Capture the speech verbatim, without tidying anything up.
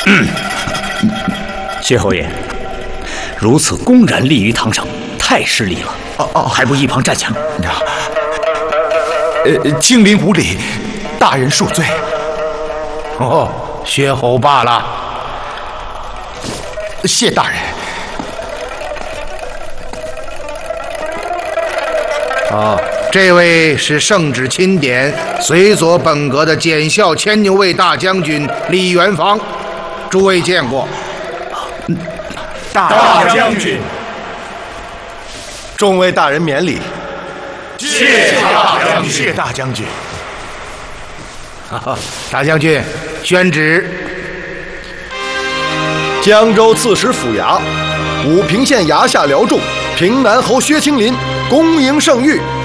嗯，薛侯爷，如此公然立于堂上，太失礼了。哦哦，还不一旁站下。 呃，青林无礼，大人恕罪。 哦，薛侯罢了。 谢大人。 啊，这位是圣旨钦点，随左本阁的检校千牛卫大将军李元芳，诸位见过。 大将军， 众位大人免礼。 谢大将军， 谢大将军。大将军，宣旨。 江州刺史府衙，武平县衙下辽众平南侯薛青林恭迎圣谕，